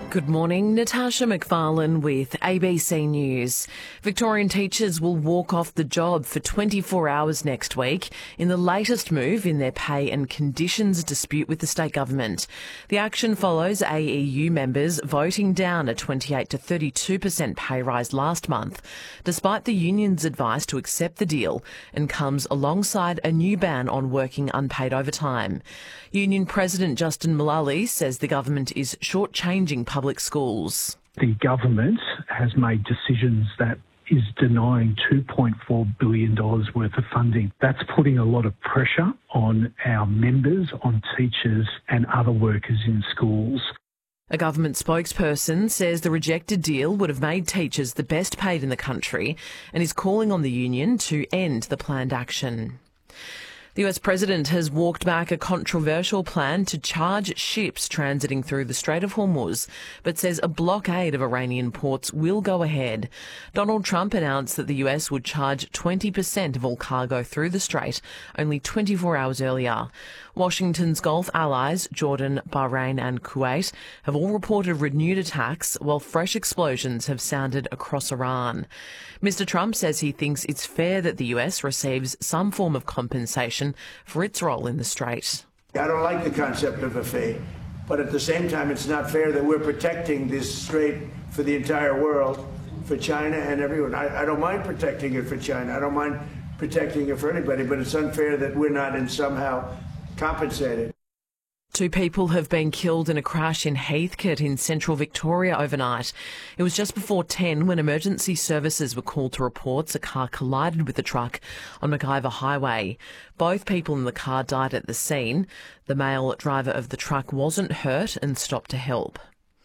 Good morning, Natasha McFarlane with ABC News. Victorian teachers will walk off the job for 24 hours next week in the latest move in their pay and conditions dispute with the state government. The action follows AEU members voting down a 28 to 32% pay rise last month, despite the union's advice to accept the deal, and comes alongside a new ban on working unpaid overtime. Union President Justin Mullally says the government is shortchanging public schools. The government has made decisions that is denying $2.4 billion worth of funding. That's putting a lot of pressure on our members, on teachers and other workers in schools. A government spokesperson says the rejected deal would have made teachers the best paid in the country and is calling on the union to end the planned action. The US President has walked back a controversial plan to charge ships transiting through the Strait of Hormuz, but says a blockade of Iranian ports will go ahead. Donald Trump announced that the US would charge 20% of all cargo through the strait only 24 hours earlier. Washington's Gulf allies, Jordan, Bahrain and Kuwait, have all reported renewed attacks, while fresh explosions have sounded across Iran. Mr. Trump says he thinks it's fair that the US receives some form of compensation for its role in the strait. I don't like the concept of a fee, but at the same time, it's not fair that we're protecting this strait for the entire world, for China and everyone. I don't mind protecting it for China. I don't mind protecting it for anybody, but it's unfair that we're not in somehow compensated. 2 people have been killed in a crash in Heathcote in central Victoria overnight. It was just before 10 when emergency services were called to reports a car collided with a truck on MacIver Highway. Both people in the car died at the scene. The male driver of the truck wasn't hurt and stopped to help.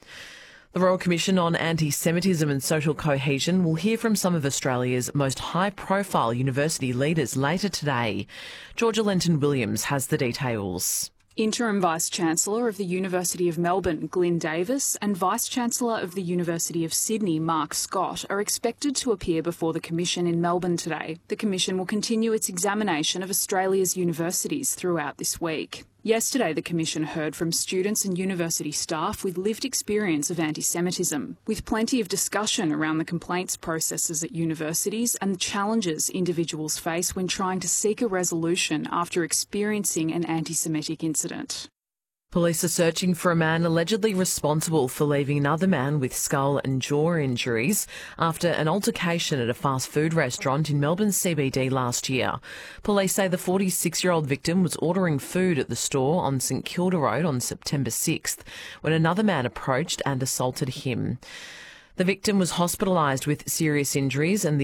The Royal Commission on Anti-Semitism and Social Cohesion will hear from some of Australia's most high-profile university leaders later today. Georgia Lenton-Williams has the details. Interim Vice-Chancellor of the University of Melbourne, Glyn Davis, and Vice-Chancellor of the University of Sydney, Mark Scott, are expected to appear before the Commission in Melbourne today. The Commission will continue its examination of Australia's universities throughout this week. Yesterday, the Commission heard from students and university staff with lived experience of anti-Semitism, with plenty of discussion around the complaints processes at universities and the challenges individuals face when trying to seek a resolution after experiencing an anti-Semitic incident. Police are searching for a man allegedly responsible for leaving another man with skull and jaw injuries after an altercation at a fast food restaurant in Melbourne CBD last year. Police say the 46-year-old victim was ordering food at the store on St Kilda Road on September 6th when another man approached and assaulted him. The victim was hospitalised with serious injuries and the